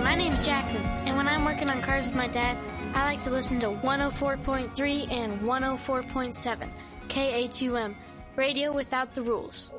My name's Jackson, and when I'm working on cars with my dad, I like to listen to 104.3 and 104.7, KHUM, Radio Without the Rules.